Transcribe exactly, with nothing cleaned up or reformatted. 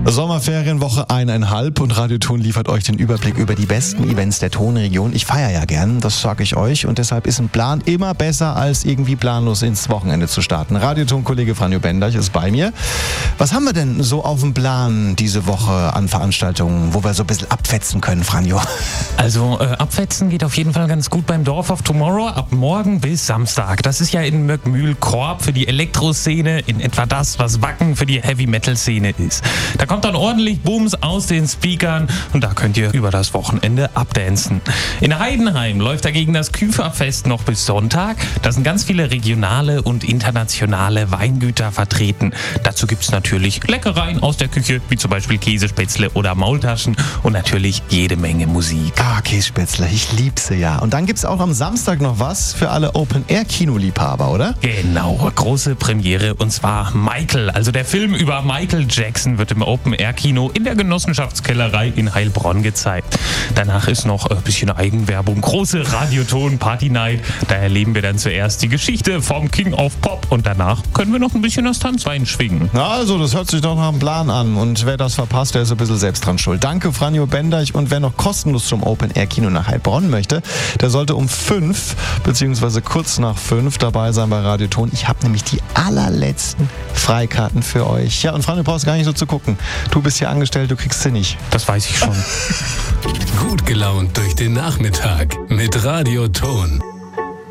Sommerferienwoche eineinhalb und Radioton liefert euch den Überblick über die besten Events der Tonregion. Ich feiere ja gern, das sage ich euch, und deshalb ist ein Plan immer besser, als irgendwie planlos ins Wochenende zu starten. Radioton-Kollege Franjo Bendach ist bei mir. Was haben wir denn so auf dem Plan diese Woche an Veranstaltungen, wo wir so ein bisschen abfetzen können, Franjo? Also äh, abfetzen geht auf jeden Fall ganz gut beim Dorf of Tomorrow ab morgen bis Samstag. Das ist ja in Möckmühl-Korb für die Elektroszene, in etwa das, was Wacken für die Heavy-Metal-Szene ist. Da kommt dann ordentlich Bums aus den Speakern und da könnt ihr über das Wochenende abdancen. In Heidenheim läuft dagegen das Küferfest noch bis Sonntag. Da sind ganz viele regionale und internationale Weingüter vertreten. Dazu gibt es natürlich Leckereien aus der Küche, wie zum Beispiel Käsespätzle oder Maultaschen und natürlich jede Menge Musik. Ah, Käsespätzle, ich lieb sie ja. Und dann gibt es auch am Samstag noch was für alle Open-Air-Kinoliebhaber, oder? Genau, große Premiere und zwar Michael. Also der Film über Michael Jackson wird im Open-Air-Kino in der Genossenschaftskellerei in Heilbronn gezeigt. Danach ist noch ein bisschen Eigenwerbung, große Radioton-Party-Night. Da erleben wir dann zuerst die Geschichte vom King of Pop und danach können wir noch ein bisschen das Tanzbein schwingen. Na also, das hört sich doch nach einem Plan an und wer das verpasst, der ist ein bisschen selbst dran schuld. Danke, Franjo Bendach, und wer noch kostenlos zum Open-Air-Kino nach Heilbronn möchte, der sollte um fünf beziehungsweise kurz nach fünf dabei sein bei Radioton. Ich habe nämlich die allerletzten Freikarten für euch. Ja, und Franjo, du brauchst gar nicht so zu gucken. Du bist hier angestellt, du kriegst sie nicht. Das weiß ich schon. Gut gelaunt durch den Nachmittag mit Radioton.